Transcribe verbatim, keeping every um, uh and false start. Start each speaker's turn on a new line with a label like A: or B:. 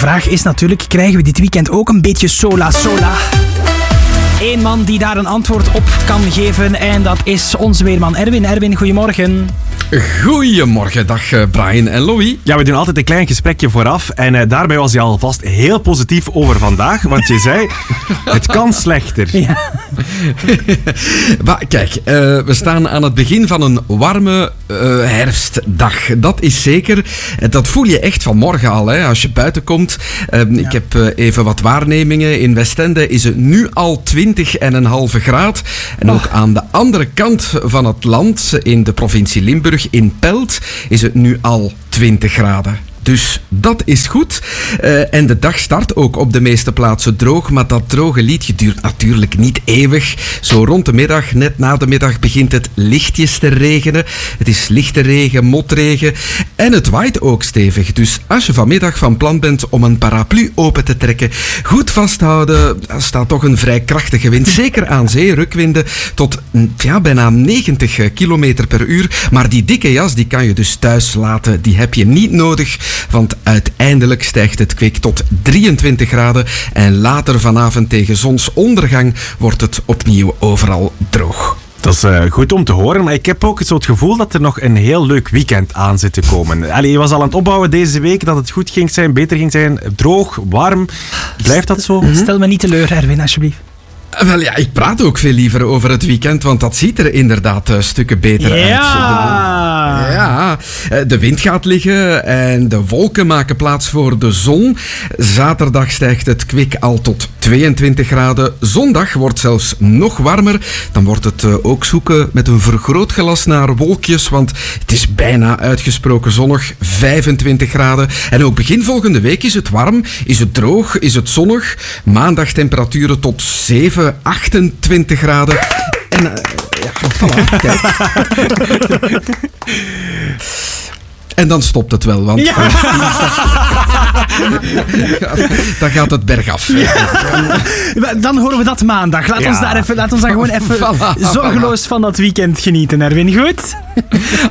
A: vraag is natuurlijk, krijgen we dit weekend ook een beetje sola sola? Eén man die daar een antwoord op kan geven en dat is onze weerman Erwin. Erwin, goedemorgen.
B: Goedemorgen, dag Brian en Louis.
C: Ja, we doen altijd een klein gesprekje vooraf en uh, daarbij was je alvast heel positief over vandaag, want je zei, het kan slechter. Ja.
B: Maar kijk, uh, we staan aan het begin van een warme uh, herfstdag. Dat is zeker. Dat voel je echt vanmorgen al, hè, als je buiten komt. Uh, ja. Ik heb uh, even wat waarnemingen. In Westende is het nu al twintig komma vijf graad. En ook oh. aan de andere kant van het land, in de provincie Limburg, in Pelt, is het nu al twintig graden. Dus dat is goed. Uh, en de dag start ook op de meeste plaatsen droog. Maar dat droge liedje duurt natuurlijk niet eeuwig. Zo rond de middag, net na de middag, begint het lichtjes te regenen. Het is lichte regen, motregen. En het waait ook stevig. Dus als je vanmiddag van plan bent om een paraplu open te trekken, goed vasthouden, er staat toch een vrij krachtige wind. Zeker aan zee, rukwinden tot ja, bijna negentig kilometer per uur. Maar die dikke jas, die kan je dus thuis laten. Die heb je niet nodig. Want uiteindelijk stijgt het kwik tot drieëntwintig graden en later vanavond tegen zonsondergang wordt het opnieuw overal droog.
C: Dat is uh, goed om te horen, maar ik heb ook zo het gevoel dat er nog een heel leuk weekend aan zit te komen. Allee, je was al aan het opbouwen deze week dat het goed ging zijn, beter ging zijn, droog, warm. Blijft dat zo?
A: Stel me niet teleur, Erwin, alsjeblieft.
B: Wel ja, ik praat ook veel liever over het weekend, want dat ziet er inderdaad uh, stukken beter
A: ja.
B: uit. De, ja, de wind gaat liggen en de wolken maken plaats voor de zon. Zaterdag stijgt het kwik al tot tweeëntwintig graden. Zondag wordt zelfs nog warmer. Dan wordt het uh, ook zoeken met een vergrootglas naar wolkjes, want het is bijna uitgesproken zonnig, vijfentwintig graden. En ook begin volgende week is het warm, is het droog, is het zonnig. Maandag temperaturen tot zeven, achtentwintig graden. En uh, ja, voilà, kijk. En dan stopt het wel, want ja. dan gaat het bergaf. Ja.
A: Dan horen we dat maandag. Laat, ja. ons, daar even, laat ons daar gewoon even voilà, zorgeloos voilà. van dat weekend genieten, Erwin. Goed?